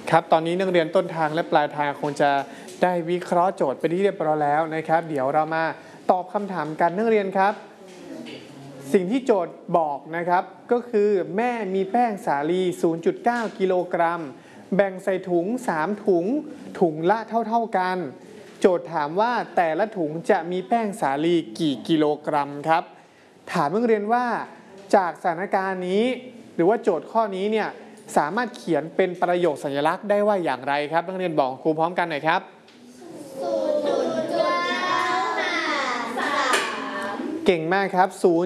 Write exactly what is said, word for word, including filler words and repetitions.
ครับตอนนี้นักเรียนต้นทางและปลายทางคงจะได้วิเคราะห์โจทย์ไปที่เรียบร้อยแล้วนะครับเดี๋ยวเรามาตอบคำถามกันนักเรียนครับสิ่งที่โจทย์บอกนะครับก็คือแม่มีแป้งสาลี ศูนย์จุดเก้า กิโลกรัมแบ่งใส่ถุงสามถุงถุงละเท่าๆกันโจทย์ถามว่าแต่ละถุงจะมีแป้งสาลีกี่กิโลกรัมครับถามนักเรียนว่าจากสถานการณ์นี้หรือว่าโจทย์ข้อนี้เนี่ยสามารถเขียนเป็นประโยคสัญลักษณ์ได้ว่าอย่างไรครับนักเรียนบอกครูพร้อมกันหน่อยครับศูนย์จุดเก้าห้าสามเก่งมากครับศูนย์